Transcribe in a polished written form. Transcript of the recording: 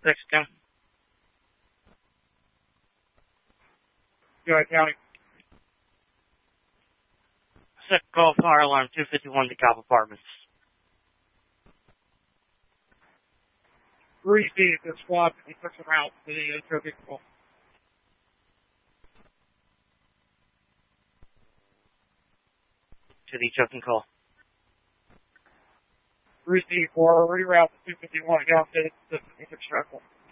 Lexington. Go ahead, County. Second call, fire alarm 251 DeKalb Apartments. Receive the squad 56 around to the intro vehicle. To the choking call. Receive for reroute to 251 down to the 56 vehicle.